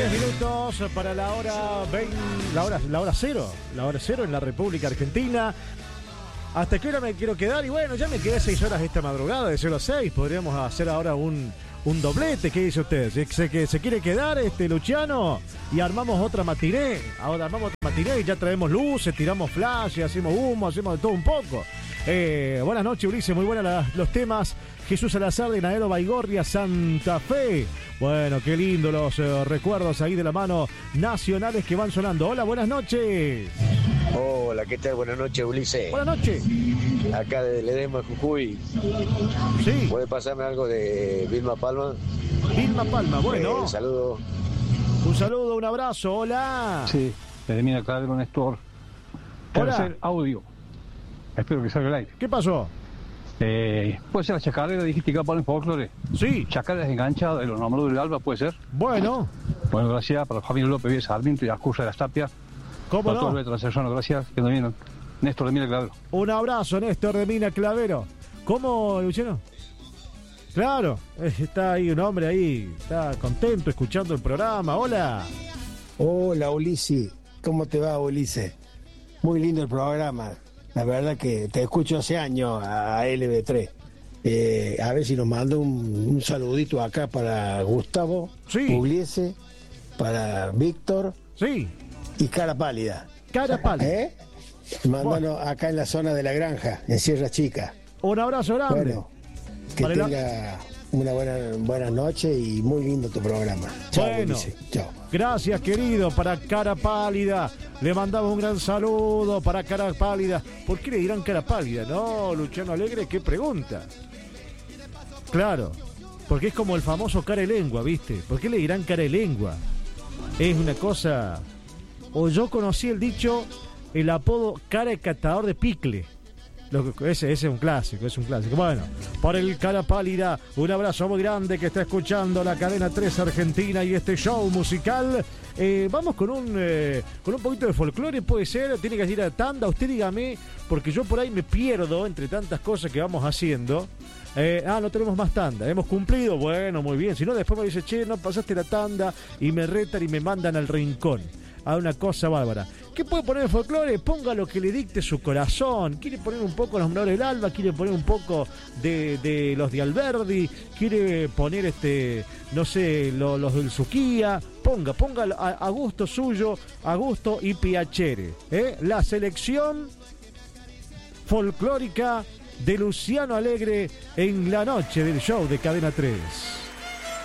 Minutos para la hora 20, la hora cero en la República Argentina. ¿Hasta qué hora me quiero quedar? Y bueno, ya me quedé 6 horas esta madrugada, de 0 a 6. Podríamos hacer ahora un doblete. ¿Qué dice usted? ¿Se quiere quedar, Luciano? Y armamos otra matiné. Ahora armamos otra matiné y ya traemos luces, tiramos flash, hacemos humo, hacemos de todo un poco. Buenas noches, Ulises. Muy buenas los temas. Jesús Salazar de Naero Baigorria, Santa Fe. Bueno, qué lindo los recuerdos ahí de la mano nacionales que van sonando. Hola, buenas noches. Hola, ¿qué tal? Buenas noches, Ulises. Buenas noches. Acá de Ledesma, Jujuy. Sí. ¿Puede pasarme algo de Vilma Palma? Vilma Palma, bueno. Saludo. Un saludo, un abrazo, hola. Sí, termina Cladero Néstor. Hola. Tercer audio. Espero que salga el aire. ¿Qué pasó? ¿Puede ser la chacarera? Dijiste que va a poner folclore. Sí. Chacareras enganchadas de los nombres del Alba, ¿puede ser? Bueno. Bueno, gracias para Javier López Víez Sarmiento y Ascurra de las Tapias. ¿Cómo no? Gracias. Que nos vienen. Néstor de Mina Clavero. Un abrazo, Néstor de Mina Clavero. ¿Cómo, Luciano? Claro, está ahí un hombre ahí, está contento escuchando el programa. Hola. Hola, Ulises. ¿Cómo te va, Ulises? Muy lindo el programa. La verdad que te escucho hace años a LB3. A ver si nos manda un saludito acá para Gustavo, sí. Pugliese, para Víctor, sí. Y Cara Pálida. Cara Pálida. Mándanos acá en la zona de la granja, en Sierra Chica. Un abrazo grande. Bueno, que tenga una buena noche y muy lindo tu programa. Chao, bueno, Ulises. Chao. Gracias, querido, para Cara Pálida. Le mandamos un gran saludo para Cara Pálida. ¿Por qué le dirán Cara Pálida? No, Luciano Alegre, qué pregunta. Claro, porque es como el famoso cara y lengua, ¿viste? ¿Por qué le dirán cara y lengua? Es una cosa... O yo conocí el dicho, el apodo cara y catador de picle. Ese es un clásico, Bueno, por el Cara Pálida, un abrazo muy grande que está escuchando la cadena 3 Argentina y este show musical. Vamos con un poquito de folclore, puede ser, tiene que ir a tanda, usted dígame, porque yo por ahí me pierdo entre tantas cosas que vamos haciendo. No tenemos más tanda, hemos cumplido, bueno, muy bien, si no después me dice, che, no pasaste la tanda y me retan y me mandan al rincón. A una cosa bárbara. ¿Qué puede poner el folclore? Ponga lo que le dicte su corazón. ¿Quiere poner un poco los nombradores del Alba? ¿Quiere poner un poco de los de Alberdi? ¿Quiere poner no sé, los del Suquía? Ponga a gusto suyo, a gusto y piacere. La selección folclórica de Luciano Alegre en la noche del show de Cadena 3.